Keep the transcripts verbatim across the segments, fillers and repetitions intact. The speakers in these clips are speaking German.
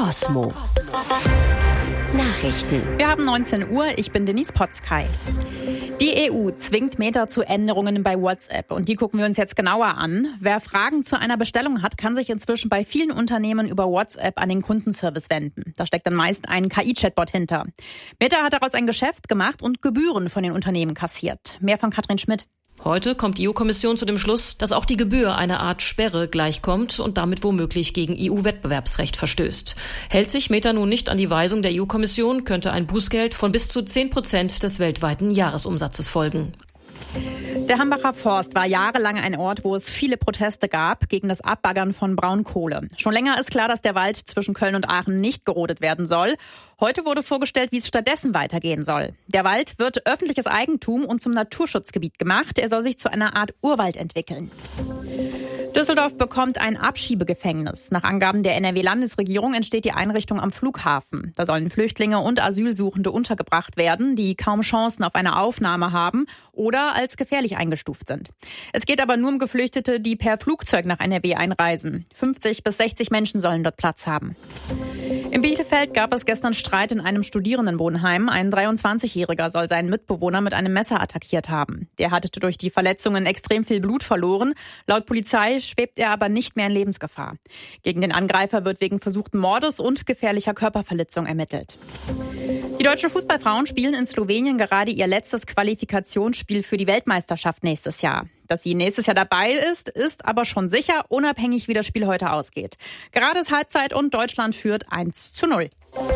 Cosmo. Nachrichten. Wir haben neunzehn Uhr, ich bin Denise Potzkay. Die E U zwingt Meta zu Änderungen bei WhatsApp und die gucken wir uns jetzt genauer an. Wer Fragen zu einer Bestellung hat, kann sich inzwischen bei vielen Unternehmen über WhatsApp an den Kundenservice wenden. Da steckt dann meist ein K I-Chatbot hinter. Meta hat daraus ein Geschäft gemacht und Gebühren von den Unternehmen kassiert. Mehr von Katrin Schmidt. Heute kommt die E U-Kommission zu dem Schluss, dass auch die Gebühr einer Art Sperre gleichkommt und damit womöglich gegen E U-Wettbewerbsrecht verstößt. Hält sich Meta nun nicht an die Weisung der E U-Kommission, könnte ein Bußgeld von bis zu zehn Prozent des weltweiten Jahresumsatzes folgen. Der Hambacher Forst war jahrelang ein Ort, wo es viele Proteste gab gegen das Abbaggern von Braunkohle. Schon länger ist klar, dass der Wald zwischen Köln und Aachen nicht gerodet werden soll. Heute wurde vorgestellt, wie es stattdessen weitergehen soll. Der Wald wird öffentliches Eigentum und zum Naturschutzgebiet gemacht. Er soll sich zu einer Art Urwald entwickeln. Düsseldorf bekommt ein Abschiebegefängnis. Nach Angaben der N R W-Landesregierung entsteht die Einrichtung am Flughafen. Da sollen Flüchtlinge und Asylsuchende untergebracht werden, die kaum Chancen auf eine Aufnahme haben oder als gefährlich eingestuft sind. Es geht aber nur um Geflüchtete, die per Flugzeug nach N R W einreisen. fünfzig bis sechzig Menschen sollen dort Platz haben. In Bielefeld gab es gestern Streit in einem Studierendenwohnheim. Ein dreiundzwanzigjähriger soll seinen Mitbewohner mit einem Messer attackiert haben. Der hatte durch die Verletzungen extrem viel Blut verloren. Laut Polizei schwebt er aber nicht mehr in Lebensgefahr. Gegen den Angreifer wird wegen versuchten Mordes und gefährlicher Körperverletzung ermittelt. Die deutschen Fußballfrauen spielen in Slowenien gerade ihr letztes Qualifikationsspiel für die Weltmeisterschaft nächstes Jahr. Dass sie nächstes Jahr dabei ist, ist aber schon sicher, unabhängig wie das Spiel heute ausgeht. Gerade ist Halbzeit und Deutschland führt eins zu null.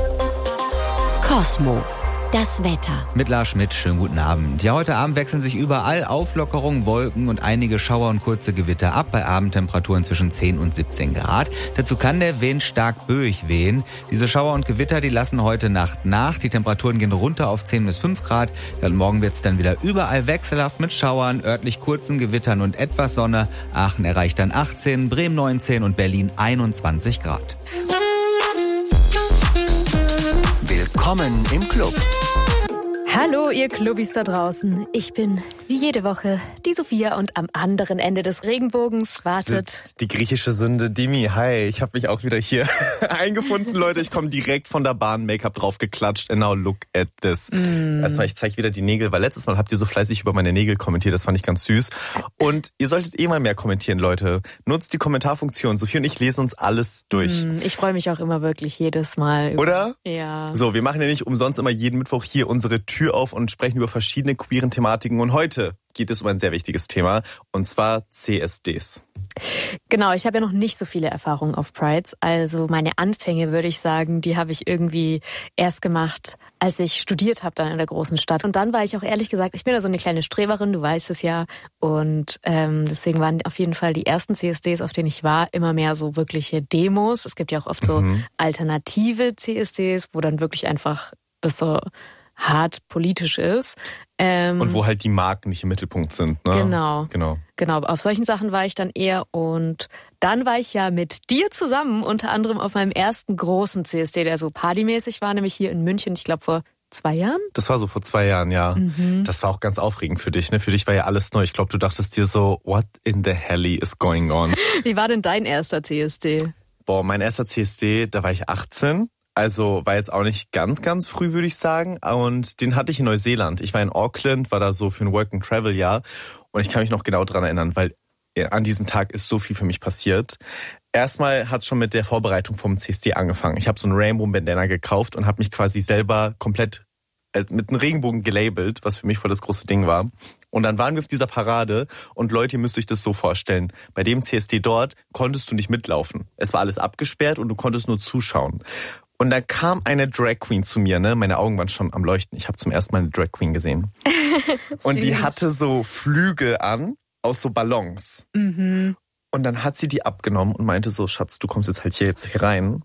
Cosmo. Das Wetter. Mit Lars Schmidt, schönen guten Abend. Ja, heute Abend wechseln sich überall Auflockerung, Wolken und einige Schauer und kurze Gewitter ab bei Abendtemperaturen zwischen zehn und siebzehn Grad. Dazu kann der Wind stark böig wehen. Diese Schauer und Gewitter, die lassen heute Nacht nach. Die Temperaturen gehen runter auf zehn bis fünf Grad. Und morgen wird es dann wieder überall wechselhaft mit Schauern, örtlich kurzen Gewittern und etwas Sonne. Aachen erreicht dann achtzehn, Bremen neunzehn und Berlin einundzwanzig Grad. Willkommen im Club. Hallo, ihr Clubbis da draußen. Ich bin, wie jede Woche, die Sophia und am anderen Ende des Regenbogens wartet sitzt die griechische Sünde Dimi. Hi, ich habe mich auch wieder hier eingefunden, Leute. Ich komme direkt von der Bahn, Make-up drauf geklatscht. And now look at this. Mm. Erstmal, ich zeige wieder die Nägel, weil letztes Mal habt ihr so fleißig über meine Nägel kommentiert. Das fand ich ganz süß. Und ihr solltet eh mal mehr kommentieren, Leute. Nutzt die Kommentarfunktion. Sophie und ich lesen uns alles durch. Mm, ich freue mich auch immer wirklich jedes Mal. Über Oder? Ja. So, wir machen ja nicht umsonst immer jeden Mittwoch hier unsere Tür auf und sprechen über verschiedene queeren Thematiken. Und heute geht es um ein sehr wichtiges Thema, und zwar C S Ds. Genau, ich habe ja noch nicht so viele Erfahrungen auf Prides. Also meine Anfänge, würde ich sagen, die habe ich irgendwie erst gemacht, als ich studiert habe dann in der großen Stadt. Und dann war ich auch ehrlich gesagt, ich bin ja so eine kleine Streberin, du weißt es ja. Und ähm, deswegen waren auf jeden Fall die ersten C S Ds, auf denen ich war, immer mehr so wirkliche Demos. Es gibt ja auch oft so mhm. alternative C S Ds, wo dann wirklich einfach das so hart politisch ist. Ähm, und wo halt die Marken nicht im Mittelpunkt sind. Ne? Genau. genau. Genau, auf solchen Sachen war ich dann eher. Und dann war ich ja mit dir zusammen, unter anderem auf meinem ersten großen C S D, der so partymäßig war, nämlich hier in München, ich glaube vor zwei Jahren. Das war so vor zwei Jahren, ja. Mhm. Das war auch ganz aufregend für dich. Ne? Für dich war ja alles neu. Ich glaube, du dachtest dir so, what in the hell is going on? Wie war denn dein erster C S D? Boah, mein erster C S D, da war ich achtzehn. Also war jetzt auch nicht ganz, ganz früh, würde ich sagen. Und den hatte ich in Neuseeland. Ich war in Auckland, war da so für ein Work-and-Travel-Jahr. Und ich kann mich noch genau dran erinnern, weil an diesem Tag ist so viel für mich passiert. Erstmal hat es schon mit der Vorbereitung vom C S D angefangen. Ich habe so einen Rainbow-Bandana gekauft und habe mich quasi selber komplett mit einem Regenbogen gelabelt, was für mich voll das große Ding war. Und dann waren wir auf dieser Parade und Leute, ihr müsst euch das so vorstellen. Bei dem C S D dort konntest du nicht mitlaufen. Es war alles abgesperrt und du konntest nur zuschauen. Und dann kam eine Drag Queen zu mir, ne? Meine Augen waren schon am Leuchten. Ich habe zum ersten Mal eine Drag Queen gesehen. Und die hatte so Flügel an aus so Ballons. Mhm. Und dann hat sie die abgenommen und meinte so, Schatz, du kommst jetzt halt hier jetzt hier rein.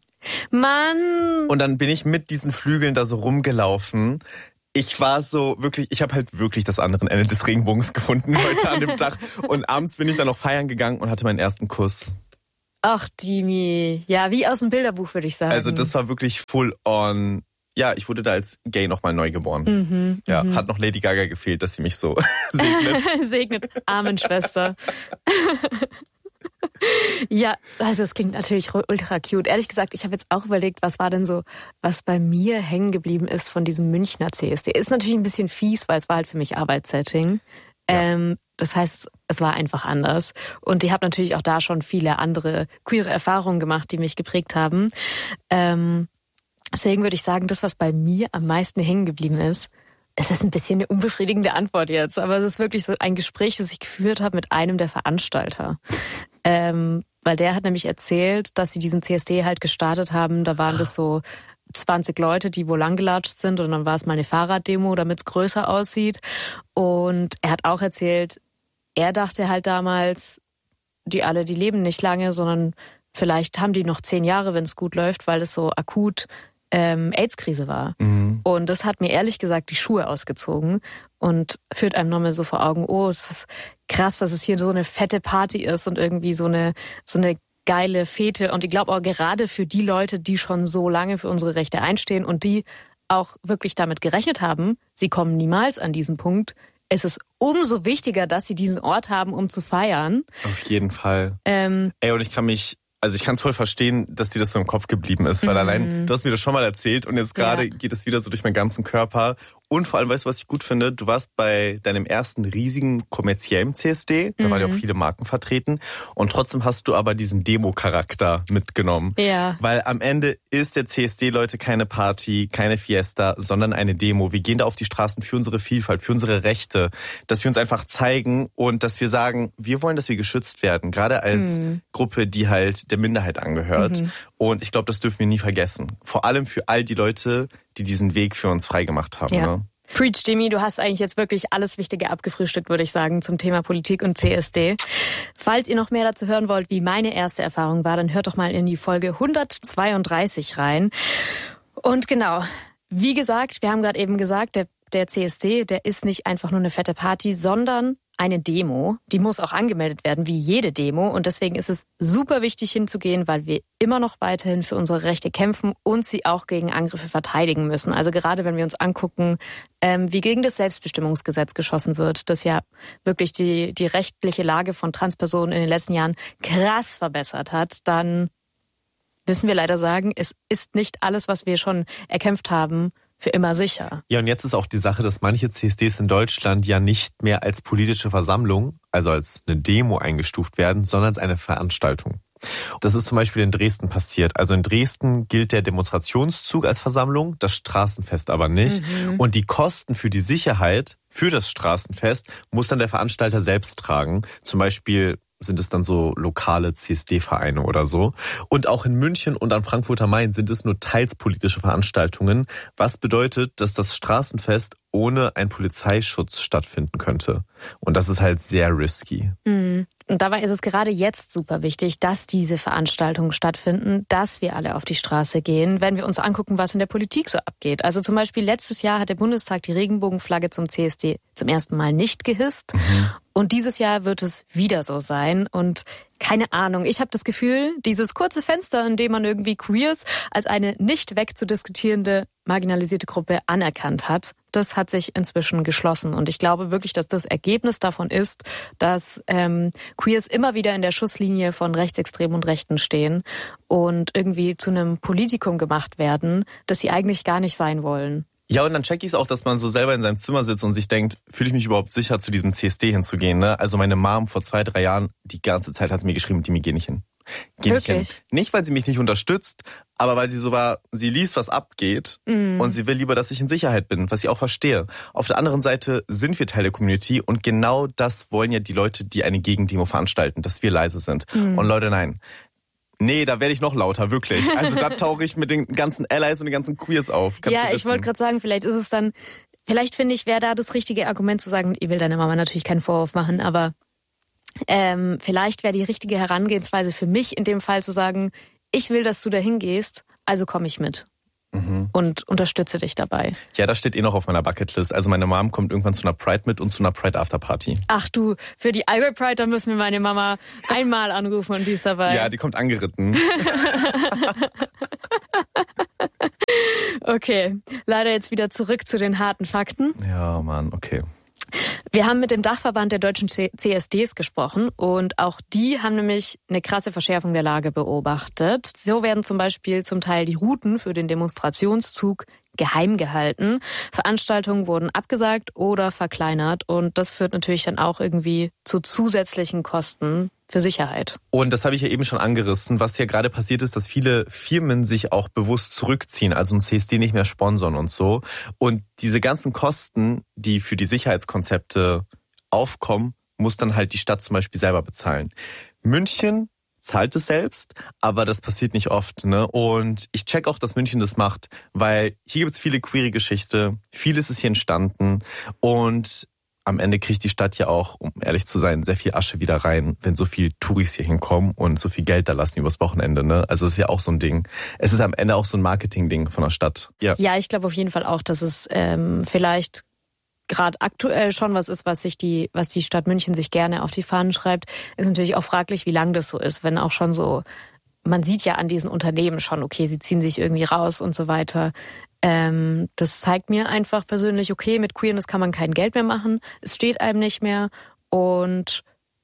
Mann! Und dann bin ich mit diesen Flügeln da so rumgelaufen. Ich war so wirklich, ich habe halt wirklich das andere Ende des Regenbogens gefunden heute an dem Tag. Und abends bin ich dann noch feiern gegangen und hatte meinen ersten Kuss. Ach, Dimi. Ja, wie aus dem Bilderbuch, würde ich sagen. Also das war wirklich full on. Ja, ich wurde da als gay nochmal neu geboren. Mhm, ja, mhm. hat noch Lady Gaga gefehlt, dass sie mich so segnet. Segnet. Amen, Schwester. Ja, also es klingt natürlich ultra cute. Ehrlich gesagt, ich habe jetzt auch überlegt, was war denn so, was bei mir hängen geblieben ist von diesem Münchner C S D. Ist natürlich ein bisschen fies, weil es war halt für mich Arbeitssetting. Ja. Ähm, das heißt, es war einfach anders. Und ich habe natürlich auch da schon viele andere queere Erfahrungen gemacht, die mich geprägt haben. Ähm, deswegen würde ich sagen, das, was bei mir am meisten hängen geblieben ist, es ist ein bisschen eine unbefriedigende Antwort jetzt, aber es ist wirklich so ein Gespräch, das ich geführt habe mit einem der Veranstalter. Ähm, weil der hat nämlich erzählt, dass sie diesen C S D halt gestartet haben. Da waren das so zwanzig Leute, die wohl langgelatscht sind und dann war es mal eine Fahrraddemo, damit es größer aussieht. Und er hat auch erzählt, er dachte halt damals, die alle, die leben nicht lange, sondern vielleicht haben die noch zehn Jahre, wenn es gut läuft, weil es so akut ähm, AIDS-Krise war. Mhm. Und das hat mir ehrlich gesagt die Schuhe ausgezogen und führt einem nochmal so vor Augen, oh, es ist krass, dass es hier so eine fette Party ist und irgendwie so eine so eine geile Fete. Und ich glaube auch gerade für die Leute, die schon so lange für unsere Rechte einstehen und die auch wirklich damit gerechnet haben, sie kommen niemals an diesen Punkt, es ist umso wichtiger, dass sie diesen Ort haben, um zu feiern. Auf jeden Fall. Ähm, Ey, und ich kann mich Also ich kann es voll verstehen, dass dir das so im Kopf geblieben ist, weil mhm. allein, du hast mir das schon mal erzählt und jetzt gerade ja. geht es wieder so durch meinen ganzen Körper. Und vor allem, weißt du, was ich gut finde? Du warst bei deinem ersten riesigen kommerziellen C S D, da mhm. waren ja auch viele Marken vertreten und trotzdem hast du aber diesen Demo-Charakter mitgenommen. Ja. Weil am Ende ist der C S D, Leute, keine Party, keine Fiesta, sondern eine Demo. Wir gehen da auf die Straßen für unsere Vielfalt, für unsere Rechte, dass wir uns einfach zeigen und dass wir sagen, wir wollen, dass wir geschützt werden, gerade als mhm. Gruppe, die halt der Minderheit angehört. Mhm. Und ich glaube, das dürfen wir nie vergessen. Vor allem für all die Leute, die diesen Weg für uns freigemacht haben. Ja. Ne? Preach, Jimmy, du hast eigentlich jetzt wirklich alles Wichtige abgefrühstückt, würde ich sagen, zum Thema Politik und C S D. Falls ihr noch mehr dazu hören wollt, wie meine erste Erfahrung war, dann hört doch mal in die Folge hundertzweiunddreißig rein. Und genau, wie gesagt, wir haben gerade eben gesagt, der, der C S D, der ist nicht einfach nur eine fette Party, sondern eine Demo. Die muss auch angemeldet werden, wie jede Demo. Und deswegen ist es super wichtig hinzugehen, weil wir immer noch weiterhin für unsere Rechte kämpfen und sie auch gegen Angriffe verteidigen müssen. Also gerade wenn wir uns angucken, ähm, wie gegen das Selbstbestimmungsgesetz geschossen wird, das ja wirklich die, die rechtliche Lage von Transpersonen in den letzten Jahren krass verbessert hat, dann müssen wir leider sagen, es ist nicht alles, was wir schon erkämpft haben, für immer sicher. Ja, und jetzt ist auch die Sache, dass manche C S Ds in Deutschland ja nicht mehr als politische Versammlung, also als eine Demo eingestuft werden, sondern als eine Veranstaltung. Das ist zum Beispiel in Dresden passiert. Also in Dresden gilt der Demonstrationszug als Versammlung, das Straßenfest aber nicht. Mhm. Und die Kosten für die Sicherheit für das Straßenfest muss dann der Veranstalter selbst tragen. Zum Beispiel sind es dann so lokale C S D-Vereine oder so. Und auch in München und am Frankfurt am Main sind es nur teils politische Veranstaltungen, was bedeutet, dass das Straßenfest ohne einen Polizeischutz stattfinden könnte. Und das ist halt sehr risky. Mhm. Und dabei ist es gerade jetzt super wichtig, dass diese Veranstaltungen stattfinden, dass wir alle auf die Straße gehen, wenn wir uns angucken, was in der Politik so abgeht. Also zum Beispiel letztes Jahr hat der Bundestag die Regenbogenflagge zum C S D zum ersten Mal nicht gehisst. Mhm. Und dieses Jahr wird es wieder so sein. Und keine Ahnung, ich habe das Gefühl, dieses kurze Fenster, in dem man irgendwie Queers als eine nicht wegzudiskutierende, marginalisierte Gruppe anerkannt hat, das hat sich inzwischen geschlossen. Und ich glaube wirklich, dass das Ergebnis davon ist, dass ähm, Queers immer wieder in der Schusslinie von Rechtsextremen und Rechten stehen und irgendwie zu einem Politikum gemacht werden, das sie eigentlich gar nicht sein wollen. Ja, und dann check ich es auch, dass man so selber in seinem Zimmer sitzt und sich denkt, fühle ich mich überhaupt sicher, zu diesem C S D hinzugehen, ne? Also meine Mom vor zwei, drei Jahren, die ganze Zeit hat sie mir geschrieben, Dimi, geh nicht hin. Geh nicht hin. Nicht, weil sie mich nicht unterstützt, aber weil sie so war, sie liest, was abgeht mm. und sie will lieber, dass ich in Sicherheit bin, was ich auch verstehe. Auf der anderen Seite sind wir Teil der Community und genau das wollen ja die Leute, die eine Gegendemo veranstalten, dass wir leise sind. Mm. Und Leute, nein. Nee, da werde ich noch lauter, wirklich. Also da tauche ich mit den ganzen Allies und den ganzen Queers auf. Kannst ja, ich wollte gerade sagen, vielleicht ist es dann, vielleicht finde ich, wäre da das richtige Argument zu sagen, ich will deiner Mama natürlich keinen Vorwurf machen, aber ähm, vielleicht wäre die richtige Herangehensweise für mich in dem Fall zu sagen, ich will, dass du da hingehst, also komme ich mit. Mhm. Und unterstütze dich dabei. Ja, das steht eh noch auf meiner Bucketlist. Also meine Mom kommt irgendwann zu einer Pride mit und zu einer Pride Afterparty. Ach du, für die Allgäu Pride, da müssen wir meine Mama einmal anrufen und die ist dabei. Ja, die kommt angeritten. Okay, leider jetzt wieder zurück zu den harten Fakten. Ja, Mann, okay. Wir haben mit dem Dachverband der deutschen C S Ds gesprochen und auch die haben nämlich eine krasse Verschärfung der Lage beobachtet. So werden zum Beispiel zum Teil die Routen für den Demonstrationszug geheim gehalten. Veranstaltungen wurden abgesagt oder verkleinert und das führt natürlich dann auch irgendwie zu zusätzlichen Kosten für Sicherheit. Und das habe ich ja eben schon angerissen. Was ja gerade passiert ist, dass viele Firmen sich auch bewusst zurückziehen, also ein C S D nicht mehr sponsern und so. Und diese ganzen Kosten, die für die Sicherheitskonzepte aufkommen, muss dann halt die Stadt zum Beispiel selber bezahlen. München zahlt es selbst, aber das passiert nicht oft, ne? Und ich check auch, dass München das macht, weil hier gibt's viele queere Geschichte, vieles ist hier entstanden und am Ende kriegt die Stadt ja auch, um ehrlich zu sein, sehr viel Asche wieder rein, wenn so viel Touris hier hinkommen und so viel Geld da lassen übers Wochenende, ne? Also es ist ja auch so ein Ding. Es ist am Ende auch so ein Marketing-Ding von der Stadt. Ja, ja, ich glaube auf jeden Fall auch, dass es ähm, vielleicht gerade aktuell schon was ist, was sich die, was die Stadt München sich gerne auf die Fahnen schreibt, ist natürlich auch fraglich, wie lange das so ist, wenn auch schon so, man sieht ja an diesen Unternehmen schon, okay, sie ziehen sich irgendwie raus und so weiter. Ähm, das zeigt mir einfach persönlich, okay, mit Queerness kann man kein Geld mehr machen, es steht einem nicht mehr und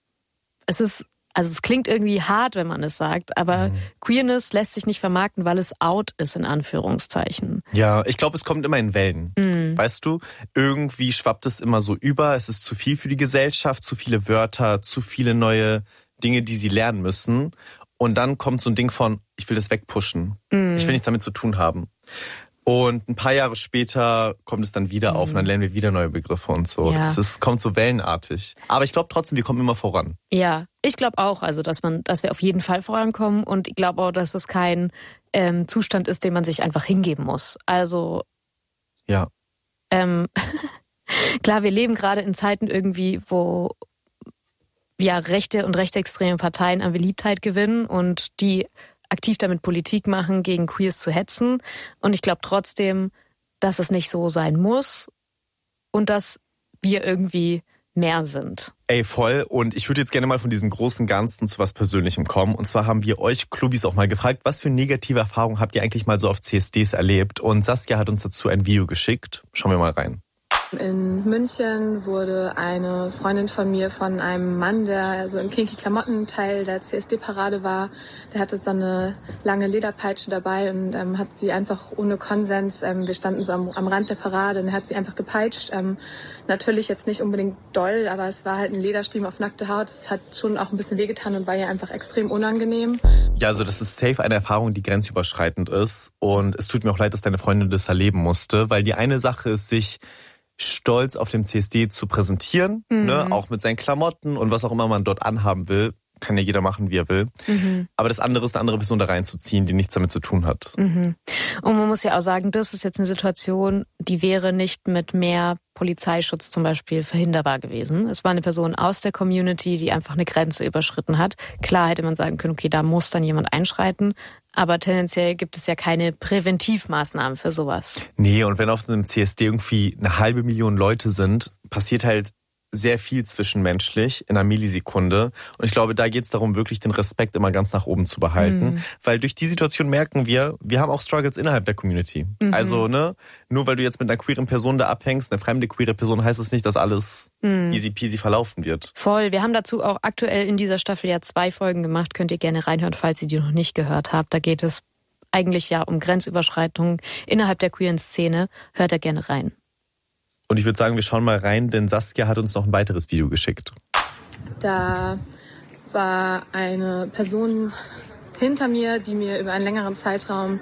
es ist, also es klingt irgendwie hart, wenn man es sagt, aber mhm. Queerness lässt sich nicht vermarkten, weil es out ist, in Anführungszeichen. Ja, ich glaube, es kommt immer in Wellen. Mhm. Weißt du, irgendwie schwappt es immer so über, es ist zu viel für die Gesellschaft, zu viele Wörter, zu viele neue Dinge, die sie lernen müssen. Und dann kommt so ein Ding von, ich will das wegpushen. Mhm. Ich will nichts damit zu tun haben. Und ein paar Jahre später kommt es dann wieder mhm. auf und dann lernen wir wieder neue Begriffe und so. Ja. Es ist, kommt so wellenartig. Aber ich glaube trotzdem, wir kommen immer voran. Ja, ich glaube auch, also dass man, dass wir auf jeden Fall vorankommen und ich glaube auch, dass es kein ähm, Zustand ist, den man sich einfach hingeben muss. Also ja, ähm, klar, wir leben gerade in Zeiten irgendwie, wo ja rechte und rechtsextreme Parteien an Beliebtheit gewinnen und die aktiv damit Politik machen, gegen Queers zu hetzen. Und ich glaube trotzdem, dass es nicht so sein muss und dass wir irgendwie mehr sind. Ey, voll. Und ich würde jetzt gerne mal von diesem großen Ganzen zu was Persönlichem kommen. Und zwar haben wir euch Clubbis auch mal gefragt, was für negative Erfahrungen habt ihr eigentlich mal so auf C S Ds erlebt? Und Saskia hat uns dazu ein Video geschickt. Schauen wir mal rein. In München wurde eine Freundin von mir von einem Mann, der so im kinky Klamotten Teil der C S D-Parade war, der hatte so eine lange Lederpeitsche dabei und ähm, hat sie einfach ohne Konsens, ähm, wir standen so am, am Rand der Parade und er hat sie einfach gepeitscht. Ähm, natürlich jetzt nicht unbedingt doll, aber es war halt ein Lederstriemen auf nackte Haut. Es hat schon auch ein bisschen wehgetan und war ja einfach extrem unangenehm. Ja, also das ist safe eine Erfahrung, die grenzüberschreitend ist und es tut mir auch leid, dass deine Freundin das erleben musste, weil die eine Sache ist, sich stolz auf dem C S D zu präsentieren, mhm. ne, auch mit seinen Klamotten und was auch immer man dort anhaben will, kann ja jeder machen, wie er will. Mhm. Aber das andere ist, eine andere Person da reinzuziehen, die nichts damit zu tun hat. Mhm. Und man muss ja auch sagen, das ist jetzt eine Situation, die wäre nicht mit mehr Polizeischutz zum Beispiel verhinderbar gewesen. Es war eine Person aus der Community, die einfach eine Grenze überschritten hat. Klar hätte man sagen können, okay, da muss dann jemand einschreiten. Aber tendenziell gibt es ja keine Präventivmaßnahmen für sowas. Nee, und wenn auf einem C S D irgendwie eine halbe Million Leute sind, passiert halt sehr viel zwischenmenschlich in einer Millisekunde. Und ich glaube, da geht es darum, wirklich den Respekt immer ganz nach oben zu behalten. Mhm. Weil durch die Situation merken wir, wir haben auch Struggles innerhalb der Community. Mhm. Also, ne, nur weil du jetzt mit einer queeren Person da abhängst, eine fremde queere Person, heißt es nicht, dass alles mhm. easy peasy verlaufen wird. Voll. Wir haben dazu auch aktuell in dieser Staffel ja zwei Folgen gemacht. Könnt ihr gerne reinhören, falls ihr die noch nicht gehört habt. Da geht es eigentlich ja um Grenzüberschreitungen innerhalb der queeren Szene. Hört da gerne rein. Und ich würde sagen, wir schauen mal rein, denn Saskia hat uns noch ein weiteres Video geschickt. Da war eine Person hinter mir, die mir über einen längeren Zeitraum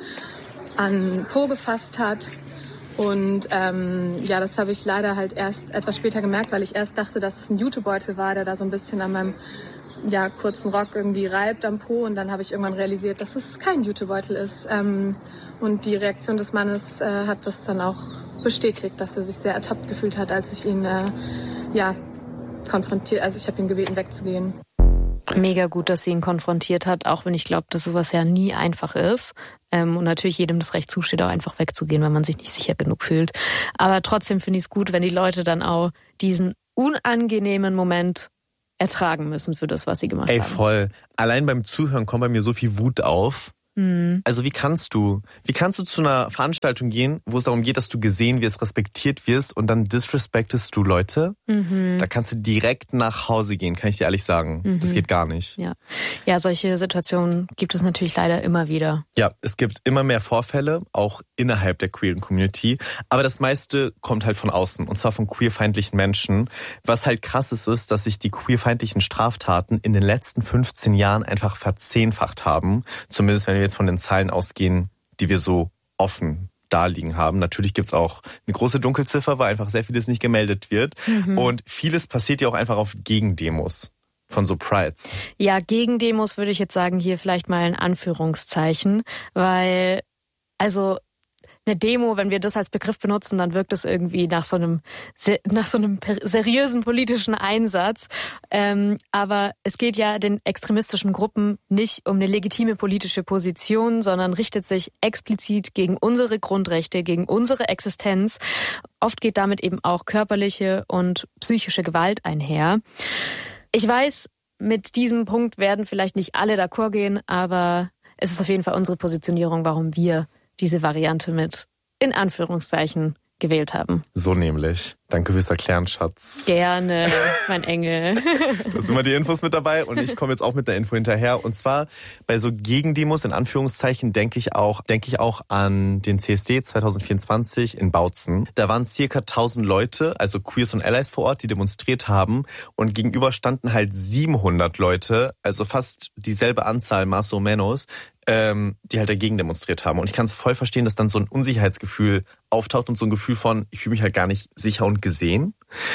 an Po gefasst hat. Und ähm, ja, das habe ich leider halt erst etwas später gemerkt, weil ich erst dachte, dass es ein Jutebeutel war, der da so ein bisschen an meinem ja, kurzen Rock irgendwie reibt am Po. Und dann habe ich irgendwann realisiert, dass es kein Jutebeutel ist. Ähm, und die Reaktion des Mannes äh, hat das dann auch bestätigt, dass er sich sehr ertappt gefühlt hat, als ich ihn äh, ja konfrontiert, also ich habe ihn gebeten, wegzugehen. Mega gut, dass sie ihn konfrontiert hat, auch wenn ich glaube, dass sowas ja nie einfach ist. Ähm, und natürlich jedem das Recht zusteht, auch einfach wegzugehen, wenn man sich nicht sicher genug fühlt. Aber trotzdem finde ich es gut, wenn die Leute dann auch diesen unangenehmen Moment ertragen müssen für das, was sie gemacht Ey, haben. Ey, voll. Allein beim Zuhören kommt bei mir so viel Wut auf. Mhm. Also wie kannst du, wie kannst du zu einer Veranstaltung gehen, wo es darum geht, dass du gesehen wirst, respektiert wirst und dann disrespectest du Leute? Mhm. Da kannst du direkt nach Hause gehen, kann ich dir ehrlich sagen. Mhm. Das geht gar nicht. Ja. ja, solche Situationen gibt es natürlich leider immer wieder. Ja, es gibt immer mehr Vorfälle, auch innerhalb der queeren Community. Aber das meiste kommt halt von außen, und zwar von queerfeindlichen Menschen. Was halt krass ist, ist, dass sich die queerfeindlichen Straftaten in den letzten fünfzehn Jahren einfach verzehnfacht haben. Zumindest wenn wir jetzt von den Zahlen ausgehen, die wir so offen da liegen haben. Natürlich gibt's auch eine große Dunkelziffer, weil einfach sehr vieles nicht gemeldet wird. Mhm. Und vieles passiert ja auch einfach auf Gegendemos von so Prides. Ja, Gegendemos würde ich jetzt sagen, hier vielleicht mal in Anführungszeichen, weil, also eine Demo, wenn wir das als Begriff benutzen, dann wirkt es irgendwie nach so einem nach so einem seriösen politischen Einsatz. Ähm, aber es geht ja den extremistischen Gruppen nicht um eine legitime politische Position, sondern richtet sich explizit gegen unsere Grundrechte, gegen unsere Existenz. Oft geht damit eben auch körperliche und psychische Gewalt einher. Ich weiß, mit diesem Punkt werden vielleicht nicht alle d'accord gehen, aber es ist auf jeden Fall unsere Positionierung, warum wir diese Variante mit, in Anführungszeichen, gewählt haben. So nämlich. Danke fürs Erklären, Schatz. Gerne, mein Engel. Du hast immer die Infos mit dabei und ich komme jetzt auch mit der Info hinterher. Und zwar bei so Gegendemos, in Anführungszeichen, denke ich auch, denke ich auch an den C S D zwanzig vierundzwanzig in Bautzen. Da waren circa tausend Leute, also Queers und Allies vor Ort, die demonstriert haben, und gegenüber standen halt siebenhundert Leute, also fast dieselbe Anzahl, más o menos, ähm, die halt dagegen demonstriert haben. Und ich kann es voll verstehen, dass dann so ein Unsicherheitsgefühl auftaucht und so ein Gefühl von, ich fühle mich halt gar nicht sicher und gesehen.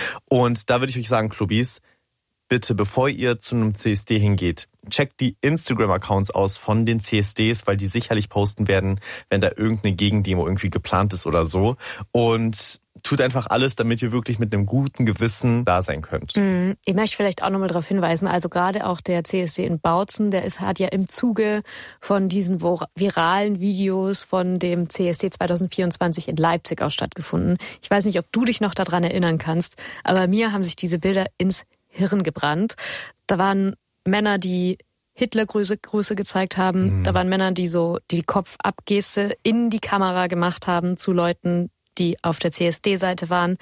Und da würde ich euch sagen, Clubbies, bitte, bevor ihr zu einem C S D hingeht, checkt die Instagram-Accounts aus von den C S Ds, weil die sicherlich posten werden, wenn da irgendeine Gegendemo irgendwie geplant ist oder so. Und tut einfach alles, damit ihr wirklich mit einem guten Gewissen da sein könnt. Mm, ich möchte vielleicht auch nochmal darauf hinweisen, also gerade auch der C S D in Bautzen, der ist, hat ja im Zuge von diesen viralen Videos von dem C S D zwanzig vierundzwanzig in Leipzig auch stattgefunden. Ich weiß nicht, ob du dich noch daran erinnern kannst, aber mir haben sich diese Bilder ins Hirn gebrannt. Da waren Männer, die Hitlergrüße Grüße gezeigt haben. Mhm. Da waren Männer, die so die Kopfabgeste in die Kamera gemacht haben zu Leuten, die auf der C S D-Seite waren.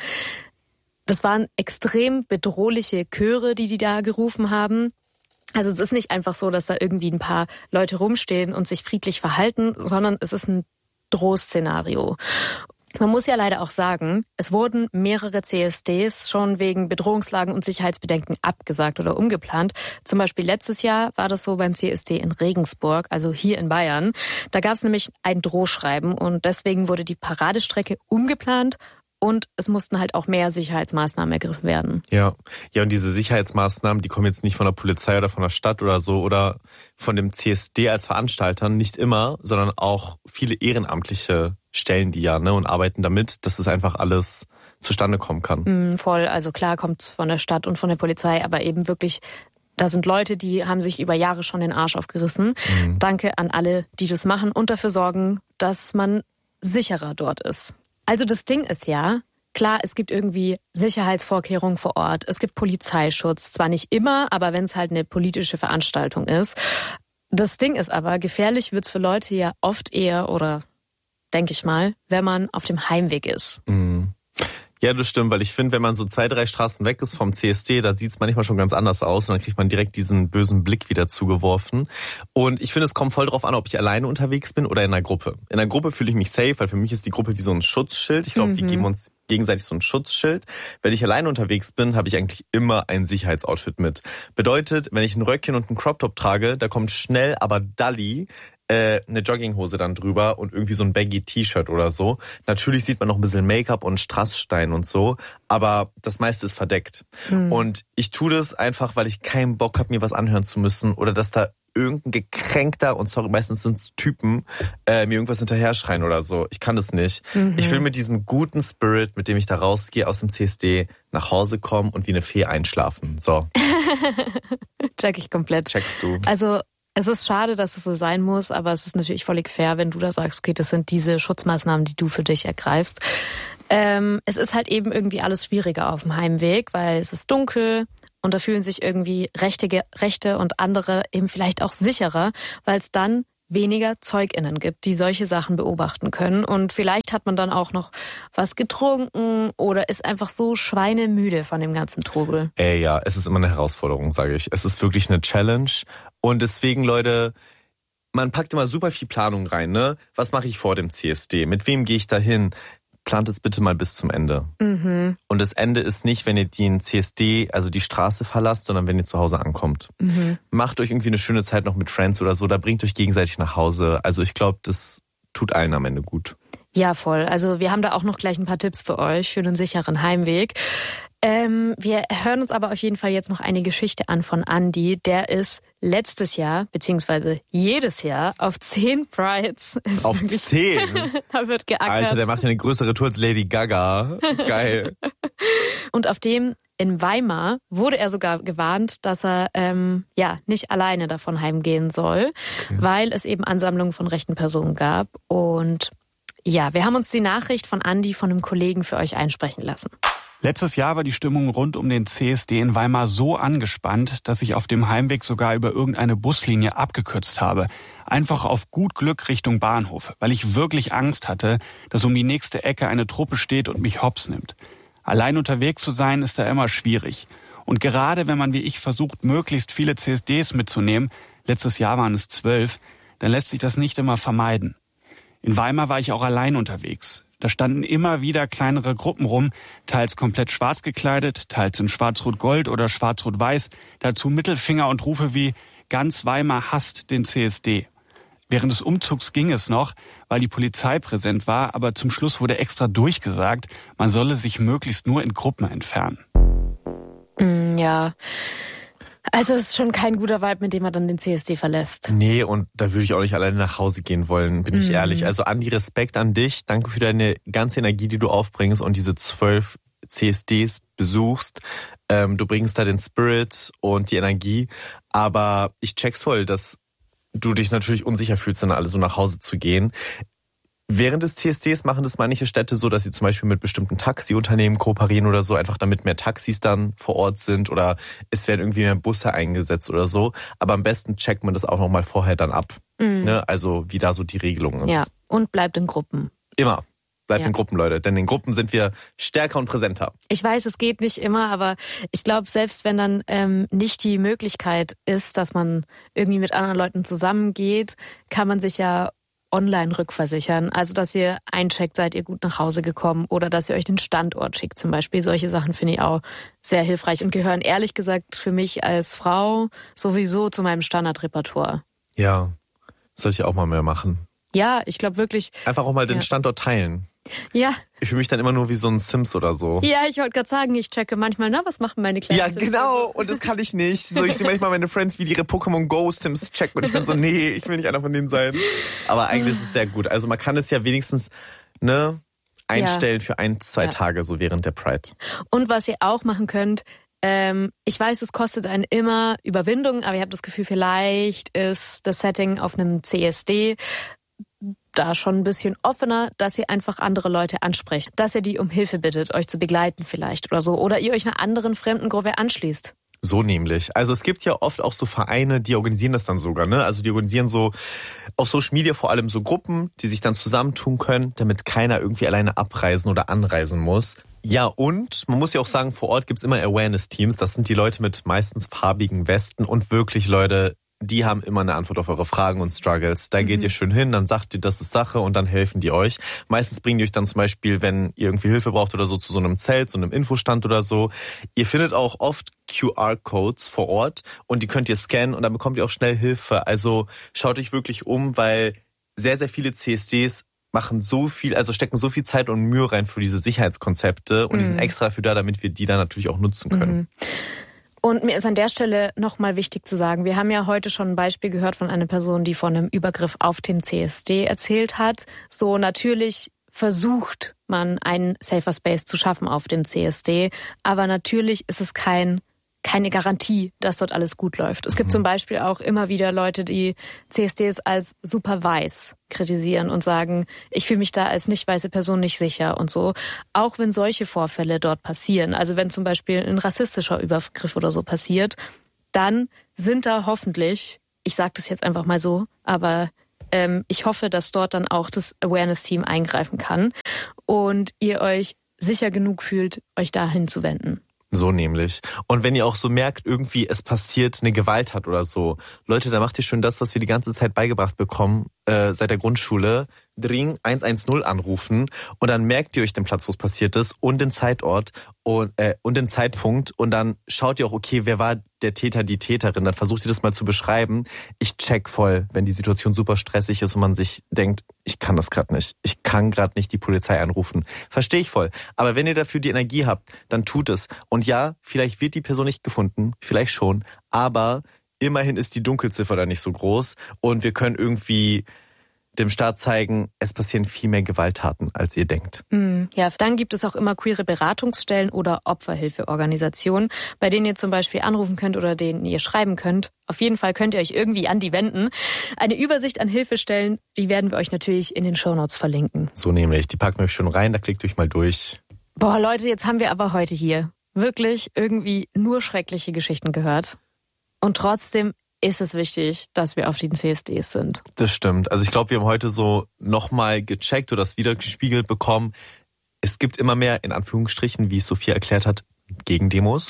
Das waren extrem bedrohliche Chöre, die die da gerufen haben. Also es ist nicht einfach so, dass da irgendwie ein paar Leute rumstehen und sich friedlich verhalten, sondern es ist ein Drohszenario. Man muss ja leider auch sagen, es wurden mehrere C S Ds schon wegen Bedrohungslagen und Sicherheitsbedenken abgesagt oder umgeplant. Zum Beispiel letztes Jahr war das so beim C S D in Regensburg, also hier in Bayern. Da gab es nämlich ein Drohschreiben und deswegen wurde die Paradestrecke umgeplant. Und es mussten halt auch mehr Sicherheitsmaßnahmen ergriffen werden. Ja, ja, und diese Sicherheitsmaßnahmen, die kommen jetzt nicht von der Polizei oder von der Stadt oder so oder von dem C S D als Veranstaltern, nicht immer, sondern auch viele ehrenamtliche stellen die ja, ne, und arbeiten damit, dass das einfach alles zustande kommen kann. Mm, voll, also klar kommt's von der Stadt und von der Polizei, aber eben wirklich, da sind Leute, die haben sich über Jahre schon den Arsch aufgerissen. Mhm. Danke an alle, die das machen und dafür sorgen, dass man sicherer dort ist. Also das Ding ist ja, klar, es gibt irgendwie Sicherheitsvorkehrungen vor Ort, es gibt Polizeischutz, zwar nicht immer, aber wenn es halt eine politische Veranstaltung ist. Das Ding ist aber, gefährlich wird's für Leute ja oft eher, oder denke ich mal, wenn man auf dem Heimweg ist. Mhm. Ja, das stimmt, weil ich finde, wenn man so zwei, drei Straßen weg ist vom C S D, da sieht's manchmal schon ganz anders aus und dann kriegt man direkt diesen bösen Blick wieder zugeworfen. Und ich finde, es kommt voll drauf an, ob ich alleine unterwegs bin oder in einer Gruppe. In einer Gruppe fühle ich mich safe, weil für mich ist die Gruppe wie so ein Schutzschild. Ich glaube, mhm. wir geben uns gegenseitig so ein Schutzschild. Wenn ich alleine unterwegs bin, habe ich eigentlich immer ein Sicherheitsoutfit mit. Bedeutet, wenn ich ein Röckchen und einen Crop-Top trage, da kommt schnell aber Dalli eine Jogginghose dann drüber und irgendwie so ein Baggy-T-Shirt oder so. Natürlich sieht man noch ein bisschen Make-up und Strassstein und so, aber das meiste ist verdeckt. Mhm. Und ich tue das einfach, weil ich keinen Bock habe, mir was anhören zu müssen oder dass da irgendein gekränkter, und sorry, meistens sind es Typen, äh, mir irgendwas hinterher schreien oder so. Ich kann das nicht. Mhm. Ich will mit diesem guten Spirit, mit dem ich da rausgehe aus dem C S D, nach Hause kommen und wie eine Fee einschlafen. So. Check ich komplett. Checkst du. Also es ist schade, dass es so sein muss, aber es ist natürlich völlig fair, wenn du da sagst, okay, das sind diese Schutzmaßnahmen, die du für dich ergreifst. Ähm, es ist halt eben irgendwie alles schwieriger auf dem Heimweg, weil es ist dunkel und da fühlen sich irgendwie Rechte, Rechte und andere eben vielleicht auch sicherer, weil es dann weniger ZeugInnen gibt, die solche Sachen beobachten können. Und vielleicht hat man dann auch noch was getrunken oder ist einfach so schweinemüde von dem ganzen Trubel. Ey, ja, es ist immer eine Herausforderung, sage ich. Es ist wirklich eine Challenge. Und deswegen, Leute, man packt immer super viel Planung rein, ne? Was mache ich vor dem C S D? Mit wem gehe ich da hin? Plant es bitte mal bis zum Ende. Mhm. Und das Ende ist nicht, wenn ihr den C S D, also die Straße verlasst, sondern wenn ihr zu Hause ankommt. Mhm. Macht euch irgendwie eine schöne Zeit noch mit Friends oder so, da bringt euch gegenseitig nach Hause. Also ich glaube, das tut allen am Ende gut. Ja, voll. Also wir haben da auch noch gleich ein paar Tipps für euch, für einen sicheren Heimweg. Ähm, wir hören uns aber auf jeden Fall jetzt noch eine Geschichte an von Andi. Der ist letztes Jahr, beziehungsweise jedes Jahr, auf zehn Prides. Auf zehn? Da wird geackert. Alter, der macht ja eine größere Tour als Lady Gaga. Geil. Und auf dem in Weimar wurde er sogar gewarnt, dass er ähm, ja nicht alleine davon heimgehen soll, okay. weil es eben Ansammlungen von rechten Personen gab. Und ja, wir haben uns die Nachricht von Andi von einem Kollegen für euch einsprechen lassen. Letztes Jahr war die Stimmung rund um den C S D in Weimar so angespannt, dass ich auf dem Heimweg sogar über irgendeine Buslinie abgekürzt habe. Einfach auf gut Glück Richtung Bahnhof, weil ich wirklich Angst hatte, dass um die nächste Ecke eine Truppe steht und mich hops nimmt. Allein unterwegs zu sein, ist da immer schwierig. Und gerade wenn man wie ich versucht, möglichst viele C S Ds mitzunehmen, letztes Jahr waren es zwölf, dann lässt sich das nicht immer vermeiden. In Weimar war ich auch allein unterwegs. Da standen immer wieder kleinere Gruppen rum, teils komplett schwarz gekleidet, teils in schwarz-rot-gold oder schwarz-rot-weiß. Dazu Mittelfinger und Rufe wie "Ganz Weimar hasst den C S D". Während des Umzugs ging es noch, weil die Polizei präsent war, aber zum Schluss wurde extra durchgesagt, man solle sich möglichst nur in Gruppen entfernen. Mm, ja... Also es ist schon kein guter Vibe, mit dem man dann den C S D verlässt. Nee, und da würde ich auch nicht alleine nach Hause gehen wollen, bin ich mhm. ehrlich. Also Andi, Respekt an dich. Danke für deine ganze Energie, die du aufbringst und diese zwölf C S Ds besuchst. Ähm, du bringst da den Spirit und die Energie. Aber ich check's voll, dass du dich natürlich unsicher fühlst, dann alle so nach Hause zu gehen. Während des C S Ds machen das manche Städte so, dass sie zum Beispiel mit bestimmten Taxiunternehmen kooperieren oder so, einfach damit mehr Taxis dann vor Ort sind oder es werden irgendwie mehr Busse eingesetzt oder so. Aber am besten checkt man das auch nochmal vorher dann ab. Mhm. Ne? Also wie da so die Regelung ist. Ja, und bleibt in Gruppen. Immer. Bleibt ja. in Gruppen, Leute. Denn in Gruppen sind wir stärker und präsenter. Ich weiß, es geht nicht immer, aber ich glaube, selbst wenn dann ähm, nicht die Möglichkeit ist, dass man irgendwie mit anderen Leuten zusammengeht, kann man sich ja online rückversichern. Also, dass ihr eincheckt, seid ihr gut nach Hause gekommen oder dass ihr euch den Standort schickt zum Beispiel. Solche Sachen finde ich auch sehr hilfreich und gehören ehrlich gesagt für mich als Frau sowieso zu meinem Standardrepertoire. Ja, sollte ich auch mal mehr machen. Ja, ich glaube wirklich. Einfach auch mal den ja. Standort teilen. Ja. Ich fühle mich dann immer nur wie so ein Sims oder so. Ja, ich wollte gerade sagen, ich checke manchmal, na, was machen meine kleinen Ja, Sims? genau. Und das kann ich nicht. So, ich sehe manchmal meine Friends, wie die ihre Pokémon Go Sims checken. Und ich bin so, nee, ich will nicht einer von denen sein. Aber eigentlich ist es sehr gut. Also man kann es ja wenigstens, ne, einstellen ja. für ein, zwei ja. Tage, so während der Pride. Und was ihr auch machen könnt, ähm, ich weiß, es kostet einen immer Überwindung, aber ihr habt das Gefühl, vielleicht ist das Setting auf einem C S D da schon ein bisschen offener, dass ihr einfach andere Leute ansprecht. Dass ihr die um Hilfe bittet, euch zu begleiten vielleicht oder so. Oder ihr euch einer anderen fremden Gruppe anschließt. So nämlich. Also es gibt ja oft auch so Vereine, die organisieren das dann sogar, ne? Also die organisieren so auf Social Media vor allem so Gruppen, die sich dann zusammentun können, damit keiner irgendwie alleine abreisen oder anreisen muss. Ja, und man muss ja auch sagen, vor Ort gibt's immer Awareness-Teams. Das sind die Leute mit meistens farbigen Westen und wirklich Leute, die haben immer eine Antwort auf eure Fragen und Struggles. Da geht mhm. ihr schön hin, dann sagt ihr, das ist Sache und dann helfen die euch. Meistens bringen die euch dann zum Beispiel, wenn ihr irgendwie Hilfe braucht oder so, zu so einem Zelt, so einem Infostand oder so. Ihr findet auch oft Q R-Codes vor Ort und die könnt ihr scannen und dann bekommt ihr auch schnell Hilfe. Also schaut euch wirklich um, weil sehr, sehr viele C S Ds machen so viel, also stecken so viel Zeit und Mühe rein für diese Sicherheitskonzepte und mhm. die sind extra dafür da, damit wir die dann natürlich auch nutzen können. Mhm. Und mir ist an der Stelle nochmal wichtig zu sagen, wir haben ja heute schon ein Beispiel gehört von einer Person, die von einem Übergriff auf dem C S D erzählt hat. So natürlich versucht man einen Safer Space zu schaffen auf dem C S D, aber natürlich ist es kein keine Garantie, dass dort alles gut läuft. Es gibt mhm. zum Beispiel auch immer wieder Leute, die C S Ds als super weiß kritisieren und sagen, ich fühle mich da als nicht weiße Person nicht sicher und so. Auch wenn solche Vorfälle dort passieren, also wenn zum Beispiel ein rassistischer Übergriff oder so passiert, dann sind da hoffentlich, ich sage das jetzt einfach mal so, aber ähm, ich hoffe, dass dort dann auch das Awareness-Team eingreifen kann und ihr euch sicher genug fühlt, euch dahin zu wenden. So nämlich. Und wenn ihr auch so merkt, irgendwie es passiert eine Gewalttat oder so, Leute, da macht ihr schon das, was wir die ganze Zeit beigebracht bekommen, äh, seit der Grundschule, Dring eins eins null anrufen und dann merkt ihr euch den Platz, wo es passiert ist und den Zeitort und, äh, und den Zeitpunkt und dann schaut ihr auch, okay, wer war der Täter, die Täterin, dann versucht ihr das mal zu beschreiben. Ich check voll, wenn die Situation super stressig ist und man sich denkt, ich kann das gerade nicht, ich kann gerade nicht die Polizei anrufen. Verstehe ich voll. Aber wenn ihr dafür die Energie habt, dann tut es. Und ja, vielleicht wird die Person nicht gefunden, vielleicht schon, aber immerhin ist die Dunkelziffer da nicht so groß und wir können irgendwie dem Staat zeigen, es passieren viel mehr Gewalttaten, als ihr denkt. Mm, ja, dann gibt es auch immer queere Beratungsstellen oder Opferhilfeorganisationen, bei denen ihr zum Beispiel anrufen könnt oder denen ihr schreiben könnt. Auf jeden Fall könnt ihr euch irgendwie an die wenden. Eine Übersicht an Hilfestellen, die werden wir euch natürlich in den Shownotes verlinken. So nämlich, die packen wir euch schon rein, da klickt euch mal durch. Boah, Leute, jetzt haben wir aber heute hier wirklich irgendwie nur schreckliche Geschichten gehört. Und trotzdem ist es wichtig, dass wir auf den C S Ds sind. Das stimmt. Also ich glaube, wir haben heute so nochmal gecheckt oder das wiedergespiegelt bekommen. Es gibt immer mehr, in Anführungsstrichen, wie es Sophia erklärt hat, Gegendemos.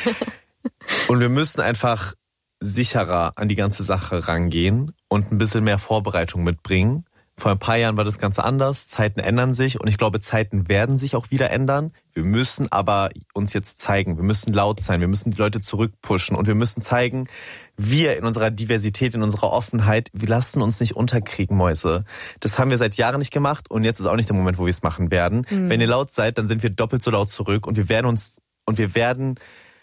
Und wir müssen einfach sicherer an die ganze Sache rangehen und ein bisschen mehr Vorbereitung mitbringen. Vor ein paar Jahren war das Ganze anders. Zeiten ändern sich und ich glaube, Zeiten werden sich auch wieder ändern. Wir müssen aber uns jetzt zeigen. Wir müssen laut sein. Wir müssen die Leute zurückpushen und wir müssen zeigen, wir in unserer Diversität, in unserer Offenheit, wir lassen uns nicht unterkriegen, Mäuse. Das haben wir seit Jahren nicht gemacht und jetzt ist auch nicht der Moment, wo wir es machen werden. Mhm. Wenn ihr laut seid, dann sind wir doppelt so laut zurück und wir werden uns und wir werden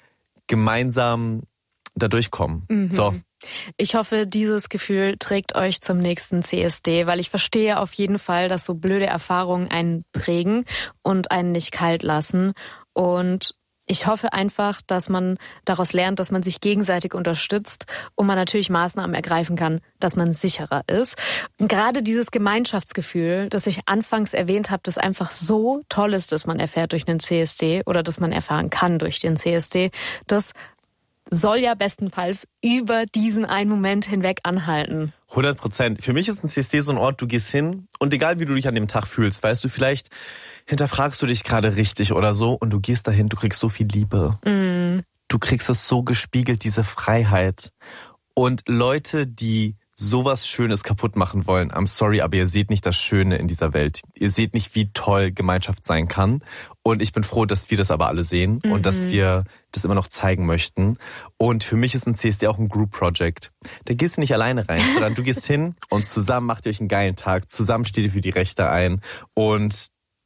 gemeinsam da durchkommen. Mhm. So. Ich hoffe, dieses Gefühl trägt euch zum nächsten C S D, weil ich verstehe auf jeden Fall, dass so blöde Erfahrungen einen prägen und einen nicht kalt lassen. Und ich hoffe einfach, dass man daraus lernt, dass man sich gegenseitig unterstützt und man natürlich Maßnahmen ergreifen kann, dass man sicherer ist. Und gerade dieses Gemeinschaftsgefühl, das ich anfangs erwähnt habe, das einfach so toll ist, dass man erfährt durch einen C S D oder dass man erfahren kann durch den C S D, das soll ja bestenfalls über diesen einen Moment hinweg anhalten. hundert Prozent. Für mich ist ein C S D so ein Ort, du gehst hin und egal wie du dich an dem Tag fühlst, weißt du, vielleicht hinterfragst du dich gerade richtig oder so und du gehst dahin, du kriegst so viel Liebe. Mm. Du kriegst es so gespiegelt, diese Freiheit. Und Leute, die sowas Schönes kaputt machen wollen, I'm sorry, aber ihr seht nicht das Schöne in dieser Welt. Ihr seht nicht, wie toll Gemeinschaft sein kann. Und ich bin froh, dass wir das aber alle sehen mhm. und dass wir das immer noch zeigen möchten. Und für mich ist ein C S D auch ein Group Project. Da gehst du nicht alleine rein, sondern du gehst hin und zusammen macht ihr euch einen geilen Tag. Zusammen steht ihr für die Rechte ein. Und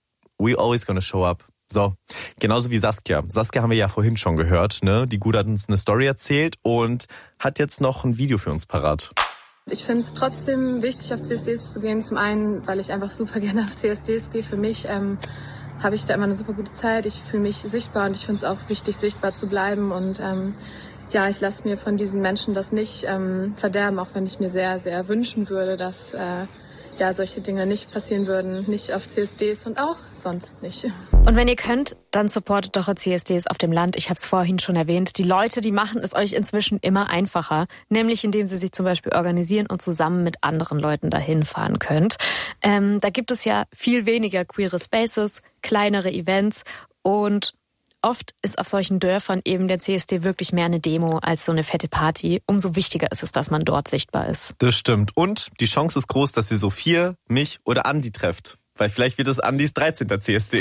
we always gonna show up. So, genauso wie Saskia. Saskia haben wir ja vorhin schon gehört, ne? Die Gute hat uns eine Story erzählt und hat jetzt noch ein Video für uns parat. Ich finde es trotzdem wichtig, auf C S Ds zu gehen. Zum einen, weil ich einfach super gerne auf C S Ds gehe. Für mich ähm, habe ich da immer eine super gute Zeit. Ich fühle mich sichtbar und ich finde es auch wichtig, sichtbar zu bleiben. Und ähm, ja, ich lasse mir von diesen Menschen das nicht ähm, verderben, auch wenn ich mir sehr, sehr wünschen würde, dass äh, ja solche Dinge nicht passieren würden. Nicht auf C S Ds und auch sonst nicht. Und wenn ihr könnt, dann supportet doch C S Ds auf dem Land. Ich habe es vorhin schon erwähnt. Die Leute, die machen es euch inzwischen immer einfacher. Nämlich indem sie sich zum Beispiel organisieren und zusammen mit anderen Leuten dahin fahren könnt. Ähm, da gibt es ja viel weniger queere Spaces, kleinere Events und oft ist auf solchen Dörfern eben der C S D wirklich mehr eine Demo als so eine fette Party. Umso wichtiger ist es, dass man dort sichtbar ist. Das stimmt. Und die Chance ist groß, dass ihr Sophia, mich oder Andi trefft. Weil vielleicht wird es Andis dreizehnter C S D.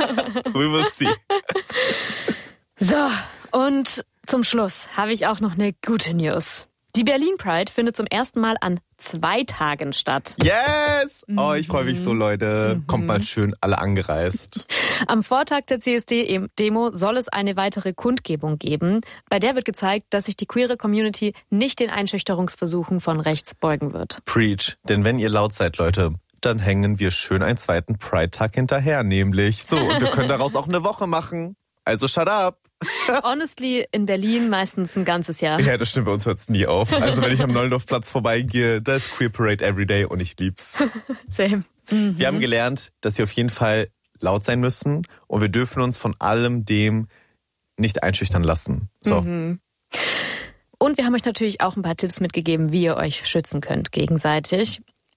We will see. So, und zum Schluss habe ich auch noch eine gute News. Die Berlin Pride findet zum ersten Mal an zwei Tagen statt. Yes! Oh, ich freue mich so, Leute. Mhm. Kommt mal schön alle angereist. Am Vortag der C S D-Demo soll es eine weitere Kundgebung geben. Bei der wird gezeigt, dass sich die queere Community nicht den Einschüchterungsversuchen von rechts beugen wird. Preach. Denn wenn ihr laut seid, Leute, dann hängen wir schön einen zweiten Pride-Tag hinterher, nämlich. So, und wir können daraus auch eine Woche machen. Also shut up. Honestly, in Berlin meistens ein ganzes Jahr. Ja, das stimmt, bei uns hört's nie auf. Also wenn ich am Nollendorfplatz vorbeigehe, da ist Queer Parade everyday und ich lieb's. Same. Mhm. Wir haben gelernt, dass wir auf jeden Fall laut sein müssen und wir dürfen uns von allem dem nicht einschüchtern lassen. So. Mhm. Und wir haben euch natürlich auch ein paar Tipps mitgegeben, wie ihr euch schützen könnt gegenseitig.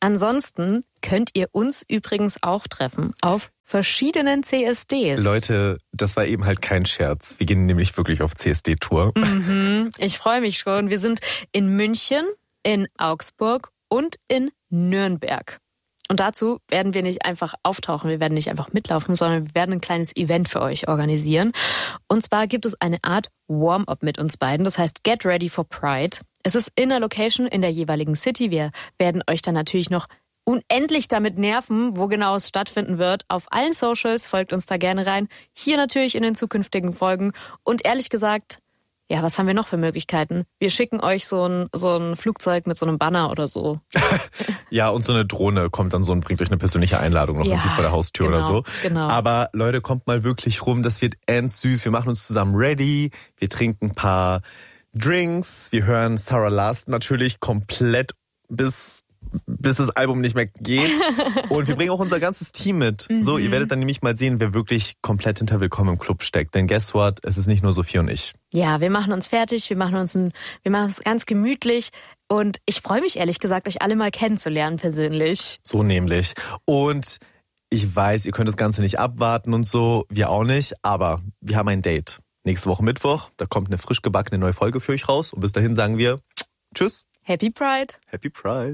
Ansonsten könnt ihr uns übrigens auch treffen auf verschiedenen C S Ds. Leute, das war eben halt kein Scherz. Wir gehen nämlich wirklich auf C S D-Tour. Mhm, ich freue mich schon. Wir sind in München, in Augsburg und in Nürnberg. Und dazu werden wir nicht einfach auftauchen, wir werden nicht einfach mitlaufen, sondern wir werden ein kleines Event für euch organisieren. Und zwar gibt es eine Art Warm-up mit uns beiden, das heißt Get Ready for Pride. Es ist in der Location in der jeweiligen City. Wir werden euch dann natürlich noch unendlich damit nerven, wo genau es stattfinden wird. Auf allen Socials, folgt uns da gerne rein. Hier natürlich in den zukünftigen Folgen. Und ehrlich gesagt, ja, was haben wir noch für Möglichkeiten? Wir schicken euch so ein, so ein Flugzeug mit so einem Banner oder so. Ja, und so eine Drohne kommt dann so und bringt euch eine persönliche Einladung noch ja, irgendwie vor der Haustür genau, oder so. Genau. Aber Leute, kommt mal wirklich rum, das wird endsüß. Wir machen uns zusammen ready, wir trinken ein paar Drinks, wir hören Sarah Larsson natürlich komplett bis... bis das Album nicht mehr geht. Und wir bringen auch unser ganzes Team mit. Mhm. So, ihr werdet dann nämlich mal sehen, wer wirklich komplett hinter Willkommen im Club steckt. Denn guess what? Es ist nicht nur Sophie und ich. Ja, wir machen uns fertig, wir machen uns ein, wir machen es ganz gemütlich. Und ich freue mich ehrlich gesagt, euch alle mal kennenzulernen persönlich. So nämlich. Und ich weiß, ihr könnt das Ganze nicht abwarten und so. Wir auch nicht. Aber wir haben ein Date. Nächste Woche Mittwoch. Da kommt eine frisch gebackene neue Folge für euch raus. Und bis dahin sagen wir Tschüss. Happy Pride. Happy Pride.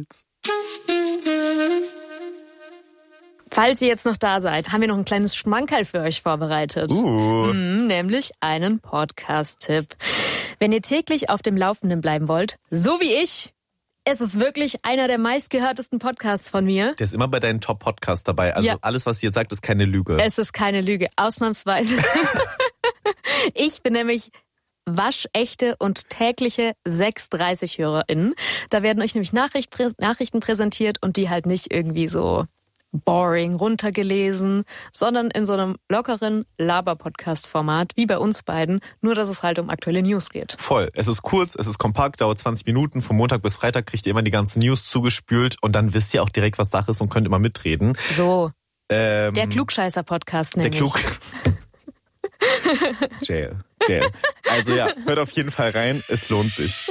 Falls ihr jetzt noch da seid, haben wir noch ein kleines Schmankerl für euch vorbereitet. Uh. Mm, nämlich einen Podcast-Tipp. Wenn ihr täglich auf dem Laufenden bleiben wollt, so wie ich, es ist wirklich einer der meistgehörtesten Podcasts von mir. Der ist immer bei deinen Top-Podcasts dabei. Also ja. Alles, was ihr jetzt sagt, ist keine Lüge. Es ist keine Lüge, ausnahmsweise. Ich bin nämlich waschechte und tägliche sechs dreißig-HörerInnen. Da werden euch nämlich Nachricht, Nachrichten präsentiert und die halt nicht irgendwie so boring runtergelesen, sondern in so einem lockeren Laber-Podcast-Format, wie bei uns beiden, nur dass es halt um aktuelle News geht. Voll. Es ist kurz, es ist kompakt, dauert zwanzig Minuten. Von Montag bis Freitag kriegt ihr immer die ganzen News zugespült und dann wisst ihr auch direkt, was Sache ist und könnt immer mitreden. So. Ähm, der Klugscheißer-Podcast nämlich. Der Klug... Jail. Jail. Also ja, hört auf jeden Fall rein, es lohnt sich.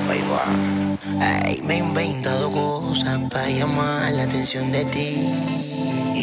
Ay, me he inventado cosas para llamar la atención de ti.